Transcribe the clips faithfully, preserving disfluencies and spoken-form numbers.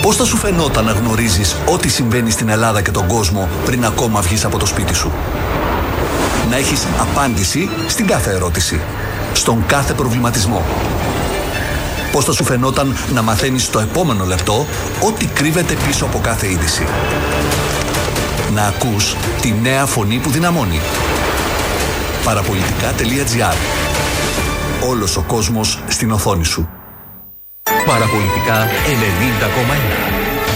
Πώς θα σου φαινόταν να γνωρίζεις ό,τι συμβαίνει στην Ελλάδα και τον κόσμο πριν ακόμα βγεις από το σπίτι σου? Να έχεις απάντηση στην κάθε ερώτηση, στον κάθε προβληματισμό. Πώς θα σου φαινόταν να μαθαίνεις στο επόμενο λεπτό ό,τι κρύβεται πίσω από κάθε είδηση? Να ακούς τη νέα φωνή που δυναμώνει. Παραπολιτικά.gr. Όλος ο κόσμος στην οθόνη σου. Παραπολιτικά ενενήντα κόμμα ένα.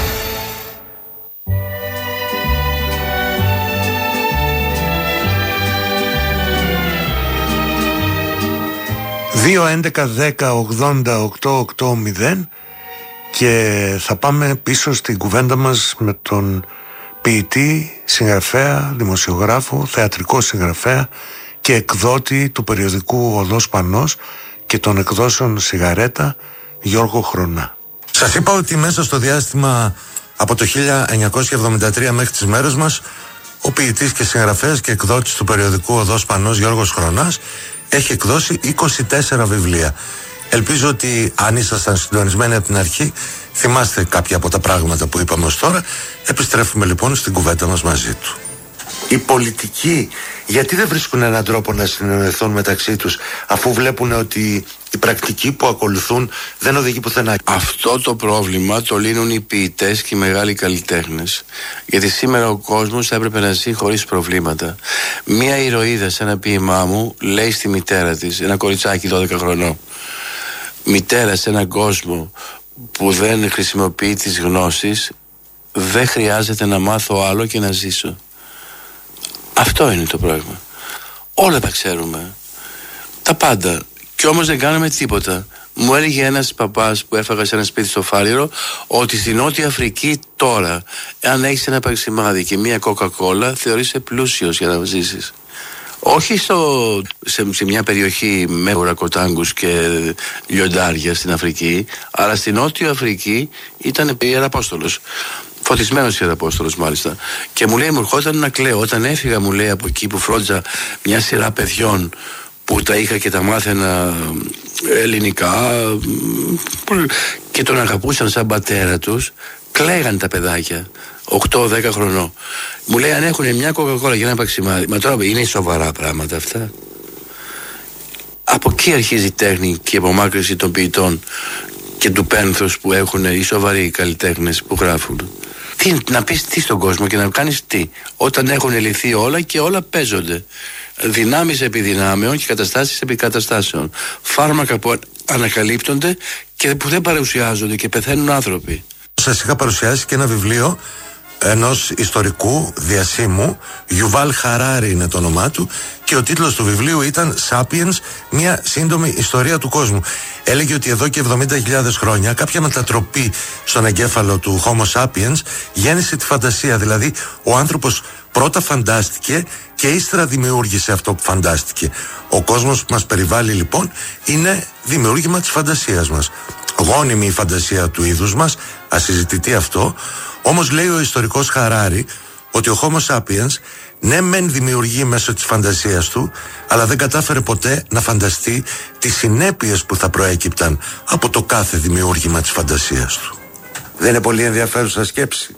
δύο έντεκα δέκα ογδόντα οκτώ οκτώ μηδέν και θα πάμε πίσω στην κουβέντα μας με τον ποιητή, συγγραφέα, δημοσιογράφο, θεατρικό συγγραφέα και εκδότη του περιοδικού Οδός Πανός και των εκδόσεων Σιγαρέτα, Γιώργο Χρονά. Σας είπα ότι μέσα στο διάστημα από το χίλια εννιακόσια εβδομήντα τρία μέχρι τις μέρες μας ο ποιητής και συγγραφέας και εκδότης του περιοδικού Οδός Πανός Γιώργος Χρονάς έχει εκδώσει είκοσι τέσσερα βιβλία. Ελπίζω ότι αν ήσασταν συντονισμένοι από την αρχή θυμάστε κάποια από τα πράγματα που είπαμε ως τώρα. Επιστρέφουμε λοιπόν στην κουβέντα μας μαζί του. Οι πολιτικοί γιατί δεν βρίσκουν έναν τρόπο να συνεννοηθούν μεταξύ τους, αφού βλέπουν ότι η πρακτική που ακολουθούν δεν οδηγεί πουθενά? Αυτό το πρόβλημα το λύνουν οι ποιητές και οι μεγάλοι καλλιτέχνες. Γιατί σήμερα ο κόσμος θα έπρεπε να ζει χωρίς προβλήματα. Μία ηρωίδα σε ένα ποίημά μου λέει στη μητέρα της, ένα κοριτσάκι δώδεκα χρονών: μητέρα, σε έναν κόσμο που δεν χρησιμοποιεί τις γνώσεις, δεν χρειάζεται να μάθω άλλο και να ζήσω. Αυτό είναι το πράγμα. Όλα τα ξέρουμε. Τα πάντα. Κι όμως δεν κάναμε τίποτα. Μου έλεγε ένας παπάς που έφαγα σε ένα σπίτι στο Φάληρο ότι στη Νότια Αφρική τώρα, αν έχεις ένα παξιμάδι και μία κοκακόλα, θεωρείσαι πλούσιος για να ζήσεις. Όχι στο, σε, σε μια περιοχή με ουρακοτάγκους και λιοντάρια στην Αφρική, αλλά στη Νότια Αφρική ήταν Ιεραπόστολος. Φωτισμένος Ιεραπόστολος μάλιστα. Και μου λέει, μου ερχόταν να κλαίω. Όταν έφυγα, μου λέει, από εκεί που φρόντιζα μια σειρά παιδιών που τα είχα και τα μάθαινα ελληνικά και τον αγαπούσαν σαν πατέρα τους, κλαίγαν τα παιδάκια οκτώ δέκα χρονών. Μου λέει, αν έχουν μια κοκακόλα για ένα παξιμάδι. Μα τώρα είναι σοβαρά πράγματα αυτά? Από εκεί αρχίζει η τέχνη και η απομάκρυνση των ποιητών και του πένθους που έχουν οι σοβαροί καλλιτέχνες που γράφουν. Τι, να πεις τι στον κόσμο και να κάνεις τι, όταν έχουν λυθεί όλα και όλα παίζονται. Δυνάμεις επί δυνάμεων και καταστάσεις επί καταστάσεων. Φάρμακα που ανακαλύπτονται και που δεν παρουσιάζονται και πεθαίνουν άνθρωποι. Σας είχα παρουσιάσει και ένα βιβλίο ενός ιστορικού διασύμου, Γιουβάλ Χαράρι είναι το όνομά του, και ο τίτλος του βιβλίου ήταν Sapiens, μια σύντομη ιστορία του κόσμου. Έλεγε ότι εδώ και εβδομήντα χιλιάδες χρόνια κάποια μετατροπή στον εγκέφαλο του Homo sapiens γέννησε τη φαντασία. Δηλαδή ο άνθρωπος πρώτα φαντάστηκε και ύστερα δημιούργησε αυτό που φαντάστηκε. Ο κόσμος που μας περιβάλλει λοιπόν είναι δημιούργημα της φαντασίας μας. Γόνιμη η φαντασία του είδους μας, ασυζητητή αυτό. Όμως λέει ο ιστορικός Χαράρι ότι ο Homo sapiens ναι μεν δημιουργεί μέσω της φαντασίας του, αλλά δεν κατάφερε ποτέ να φανταστεί τις συνέπειες που θα προέκυπταν από το κάθε δημιούργημα της φαντασίας του. Δεν είναι πολύ ενδιαφέρουσα σκέψη?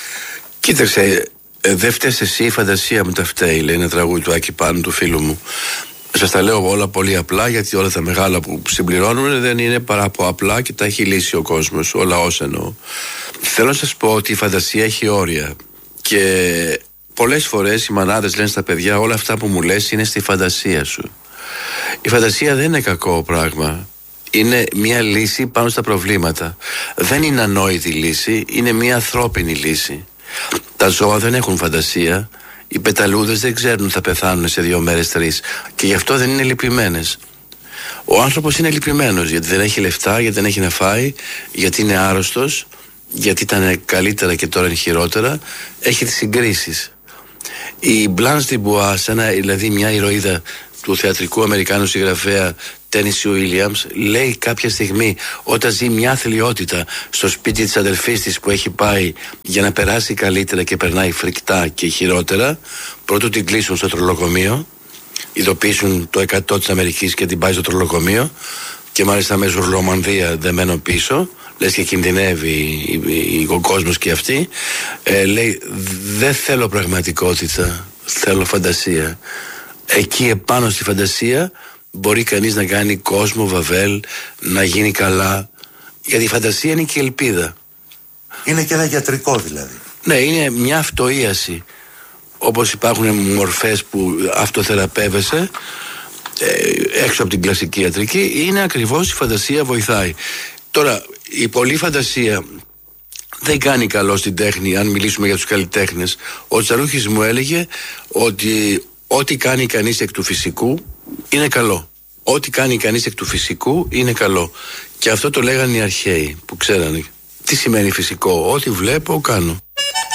Κοίταξε, δεν φταίς εσύ, η φαντασία μου τα φταίει, λέει ένα τραγούδι του Άκη Πάνου, του φίλου μου. Σας τα λέω όλα πολύ απλά, γιατί όλα τα μεγάλα που συμπληρώνουν δεν είναι παρά από απλά και τα έχει λύσει ο κόσμος, ο λαός εννοώ. Θέλω να σας πω ότι η φαντασία έχει όρια και πολλές φορές οι μανάδες λένε στα παιδιά, όλα αυτά που μου λες είναι στη φαντασία σου. Η φαντασία δεν είναι κακό πράγμα. Είναι μια λύση πάνω στα προβλήματα. Δεν είναι ανόητη λύση, είναι μια ανθρώπινη λύση. Τα ζώα δεν έχουν φαντασία. Οι πεταλούδες δεν ξέρουν θα πεθάνουν σε δύο μέρες, τρεις, και γι' αυτό δεν είναι λυπημένες. Ο άνθρωπος είναι λυπημένος γιατί δεν έχει λεφτά, γιατί δεν έχει να φάει, γιατί είναι άρρωστος, γιατί ήταν καλύτερα και τώρα είναι χειρότερα. Έχει τις συγκρίσεις. Η Μπλάνς Ντιμπουά, δηλαδή μια ηρωίδα του θεατρικού Αμερικάνου συγγραφέα Τένισι Ουίλιαμς, λέει κάποια στιγμή, όταν ζει μια αθλιότητα στο σπίτι της αδελφής της που έχει πάει για να περάσει καλύτερα και περνάει φρικτά και χειρότερα, πρώτου την κλείσουν στο τρολοκομείο, ειδοποιήσουν το εκατό της Αμερικής και την πάει στο τρολοκομείο, και μάλιστα με ζουρλομανδία δεμένο πίσω, λες και κινδυνεύει ο κόσμος και αυτή, ε, λέει δεν θέλω πραγματικότητα, θέλω φαντασία. Εκεί επάνω στη φαντασία μπορεί κανείς να κάνει κόσμο, βαβέλ, να γίνει καλά, γιατί η φαντασία είναι και η ελπίδα. Είναι και ένα γιατρικό δηλαδή. Ναι, είναι μια αυτοίαση. Όπως υπάρχουν μορφές που αυτοθεραπεύεσαι ε, έξω από την κλασική ιατρική, είναι ακριβώς η φαντασία βοηθάει. Τώρα, η πολλή φαντασία δεν κάνει καλό στην τέχνη. Αν μιλήσουμε για τους καλλιτέχνες, ο Τσαρούχης μου έλεγε ότι ό,τι κάνει κανείς εκ του φυσικού είναι καλό. Ό,τι κάνει κανείς εκ του φυσικού είναι καλό. Και αυτό το λέγανε οι αρχαίοι που ξέρανε τι σημαίνει φυσικό. Ό,τι βλέπω κάνω.